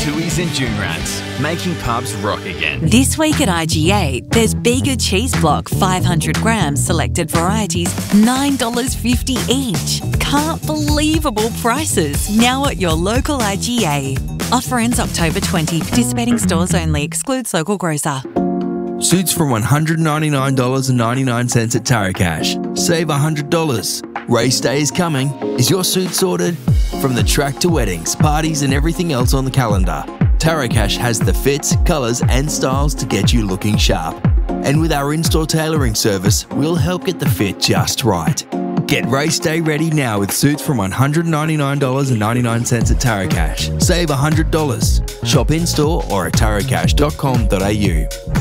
Tooheys and Joonrats, making pubs rock again. This week at IGA, there's Bega Cheese Block 500 grams selected varieties, $9.50 each. Can't believable prices now at your local IGA. Offer ends October 20. Participating stores only. Excludes local grocer. Suits from $199.99 at Taracash. Save $100. Race day is coming. Is your suit sorted? From the track to weddings, parties and everything else on the calendar, Taracash has the fits, colours and styles to get you looking sharp. And with our in-store tailoring service, we'll help get the fit just right. Get race day ready now with suits from $199.99 at Taracash. Save $100. Shop in-store or at taracash.com.au.